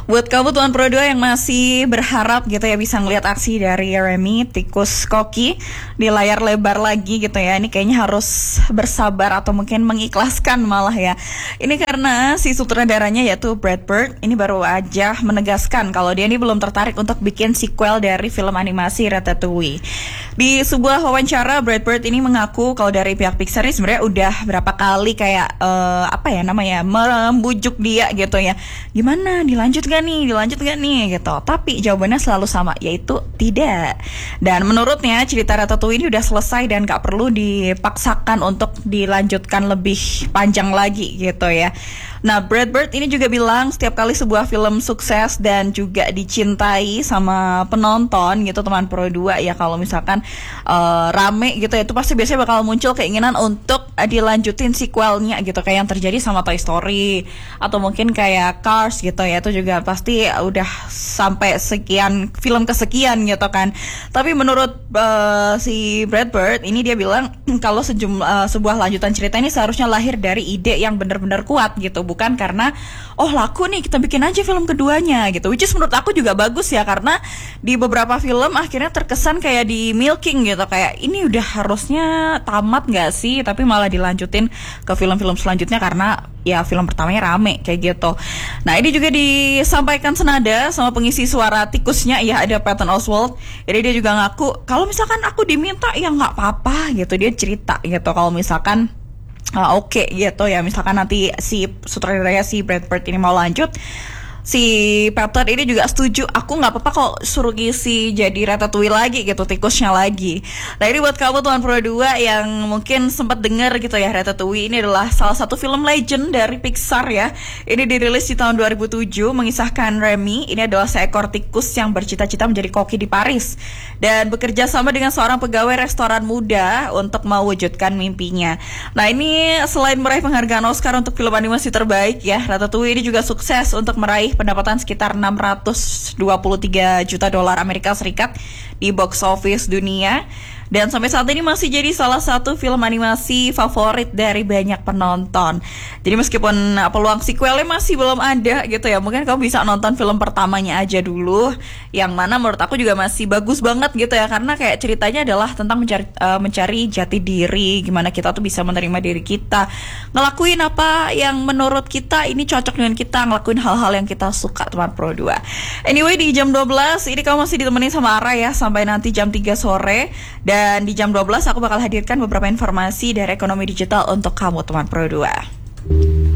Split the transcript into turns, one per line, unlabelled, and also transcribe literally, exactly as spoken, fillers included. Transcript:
Buat kamu Tuan Pro dua yang masih berharap gitu ya bisa ngeliat aksi dari Remy tikus koki di layar lebar lagi gitu ya, ini kayaknya harus bersabar atau mungkin mengikhlaskan malah ya. Ini karena si sutradaranya yaitu Brad Bird ini baru aja menegaskan kalau dia ini belum tertarik untuk bikin sequel dari film animasi Ratatouille. Di sebuah wawancara Brad Bird ini mengaku kalau dari pihak Pixar ini sebenarnya udah berapa kali kayak uh, apa ya namanya membujuk dia gitu ya, gimana dilanjut gak nih, dilanjut gak nih gitu. Tapi jawabannya selalu sama, yaitu tidak. Dan menurutnya cerita Ratatouille ini udah selesai dan gak perlu dipaksakan untuk dilanjutkan lebih panjang lagi gitu ya. Nah, Brad Bird ini juga bilang setiap kali sebuah film sukses dan juga dicintai sama penonton gitu teman Pro dua ya, kalau misalkan uh, rame gitu ya, itu pasti biasanya bakal muncul keinginan untuk uh, dilanjutin sequelnya gitu, kayak yang terjadi sama Toy Story atau mungkin kayak Cars gitu ya, itu juga pasti udah sampai sekian film kesekian gitu kan. Tapi menurut uh, si Brad Bird ini dia bilang kalau sejumlah uh, sebuah lanjutan cerita ini seharusnya lahir dari ide yang benar-benar kuat gitu, bukan karena oh laku nih kita bikin aja film keduanya gitu. Which is menurut aku juga bagus ya, karena di beberapa film akhirnya terkesan kayak di milking gitu, kayak ini udah harusnya tamat gak sih, tapi malah dilanjutin ke film-film selanjutnya karena ya film pertamanya rame kayak gitu. Nah, ini juga disampaikan senada sama pengisi suara tikusnya ya, ada Patton Oswalt. Jadi dia juga ngaku kalau misalkan aku diminta ya nggak apa-apa gitu. Dia cerita gitu kalau misalkan Uh, Oke okay, gitu ya, misalkan nanti si sutradara si Brad Bird ini mau lanjut, si Patton ini juga setuju, aku nggak apa-apa kok suruh ngisi jadi Ratatouille lagi gitu, tikusnya lagi. Nah, ini buat kamu Tuan Pro dua yang mungkin sempat dengar gitu ya, Ratatouille ini adalah salah satu film legend dari Pixar ya. Ini dirilis di tahun dua ribu tujuh, mengisahkan Remy ini adalah seekor tikus yang bercita-cita menjadi koki di Paris dan bekerja sama dengan seorang pegawai restoran muda untuk mewujudkan mimpinya. Nah, ini selain meraih penghargaan Oscar untuk film animasi terbaik ya, Ratatouille ini juga sukses untuk meraih pendapatan sekitar enam ratus dua puluh tiga juta dolar Amerika Serikat di box office dunia. Dan sampai saat ini masih jadi salah satu film animasi favorit dari banyak penonton. Jadi meskipun peluang sequelnya masih belum ada gitu ya, mungkin kamu bisa nonton film pertamanya aja dulu, yang mana menurut aku juga masih bagus banget gitu ya, karena kayak ceritanya adalah tentang mencari, uh, mencari jati diri, gimana kita tuh bisa menerima diri kita, ngelakuin apa yang menurut kita ini cocok dengan kita, ngelakuin hal-hal yang kita suka teman Pro dua. Anyway, di jam dua belas ini kamu masih ditemenin sama Ara ya, sampai nanti jam tiga sore. Dan di jam dua belas aku bakal hadirkan beberapa informasi dari ekonomi digital untuk kamu teman Pro dua.